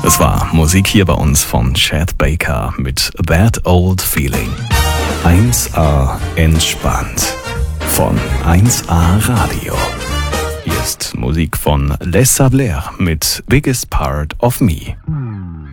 Es war Musik hier bei uns von Chet Baker mit That Old Feeling. 1A entspannt von 1A Radio. Hier ist Musik von Les Sablés mit Biggest Part of Me.